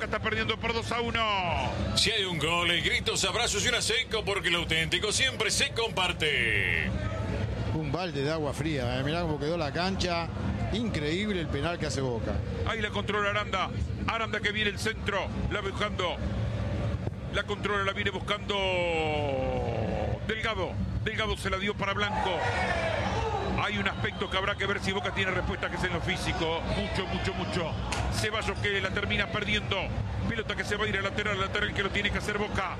Boca está perdiendo por 2-1. Si hay un gol, hay gritos, abrazos y una seco, porque lo auténtico siempre se comparte. Un balde de agua fría, mirá cómo quedó la cancha. Increíble el penal que hace Boca. Ahí la controla Aranda. Aranda que viene el centro. La va buscando. La controla, la viene buscando Delgado. Delgado se la dio para Blanco. Hay un aspecto que habrá que ver si Boca tiene respuesta, que es en lo físico. Mucho. Ceballos que la termina perdiendo. Pelota que se va a ir al lateral que lo tiene que hacer Boca.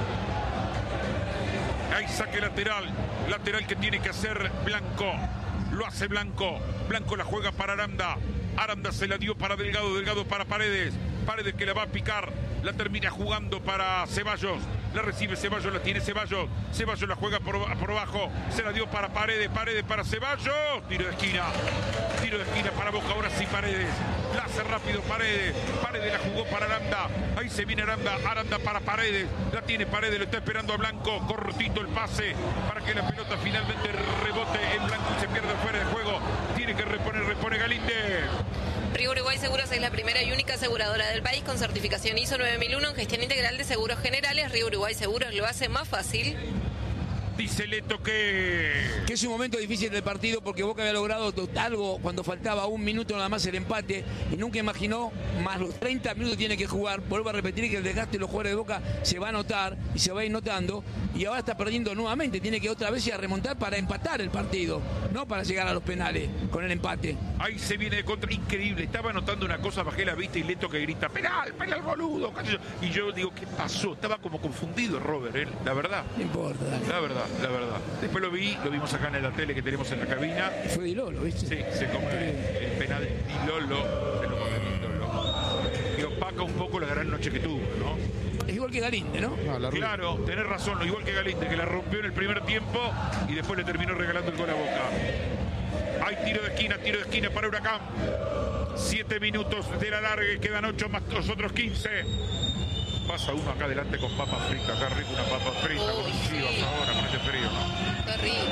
Hay saque lateral que tiene que hacer Blanco. Lo hace Blanco. Blanco la juega para Aranda. Aranda se la dio para Delgado. Delgado para Paredes. Paredes que la va a picar. La termina jugando para Ceballos. La recibe Ceballos, la tiene Ceballos. Ceballos la juega por abajo. Se la dio para Paredes. Paredes para Ceballos. Tiro de esquina para Boca. Ahora sí Paredes. La hace rápido Paredes. Paredes la jugó para Aranda. Ahí se viene Aranda. Aranda para Paredes. La tiene Paredes. Lo está esperando a Blanco. Cortito el pase para que la pelota finalmente rebote en Blanco y se pierde fuera de juego. Tiene que repone Galíndez. Río Uruguay Seguros es la primera y única aseguradora del país con certificación ISO 9001 en gestión integral de seguros generales. Río Uruguay Seguros lo hace más fácil. Dice Leto que es un momento difícil del partido porque Boca había logrado algo cuando faltaba un minuto nada más el empate y nunca imaginó más los 30 minutos tiene que jugar. Vuelvo a repetir que el desgaste de los jugadores de Boca se va a notar y se va a ir notando y ahora está perdiendo nuevamente. Tiene que otra vez ir a remontar para empatar el partido, no para llegar a los penales con el empate. Ahí se viene de contra, increíble. Estaba notando una cosa, bajé la vista y Leto que grita penal boludo. Y yo digo, ¿qué pasó? Estaba como confundido Robert, la verdad. No importa, dale. La verdad. Después lo vimos acá en la tele que tenemos en la cabina. Fue Di Lolo, ¿viste? Sí, se come el penal de Di Lolo. Se lo come Di Lolo. Que opaca un poco la gran noche que tuvo, ¿no? Es igual que Galíndez, ¿no? Claro, tenés razón, igual que Galíndez, que la rompió en el primer tiempo y después le terminó regalando el gol a Boca. Hay tiro de esquina para Huracán. 7 minutos de la larga, quedan 8 más los otros 15. Pasa uno acá adelante con papas fritas, acá rico una papa frita con chivas ahora, con este frío. Qué rico.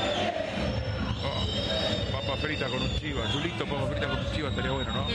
Papa frita con un chiva, Julito, papa frita con un chiva, estaría bueno, ¿no?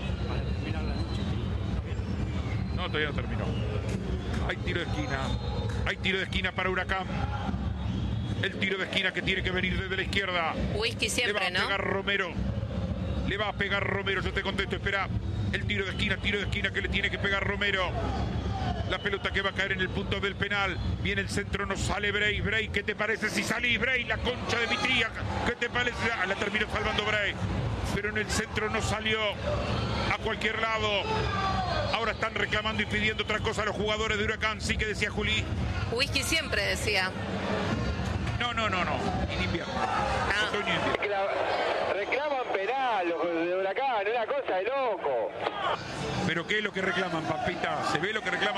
No, todavía no terminó. Hay tiro de esquina para Huracán. El tiro de esquina que tiene que venir desde la izquierda. Whisky siempre, ¿no? Le va a pegar Romero, yo te contesto, espera. El tiro de esquina que le tiene que pegar Romero. La pelota que va a caer en el punto del penal. Viene el centro, no sale Bray. Bray, ¿qué te parece si salís, Bray? La concha de mi tía. ¿Qué te parece? La terminó salvando Bray. Pero en el centro no salió a cualquier lado. Ahora están reclamando y pidiendo otra cosa a los jugadores de Huracán. Sí que decía Juli. Whisky siempre decía. No. En invierno. Otoño e invierno. Reclaman penal los de Huracán, es una cosa de loco. ¿Pero qué es lo que reclaman, papita? ¿Se ve lo que reclaman?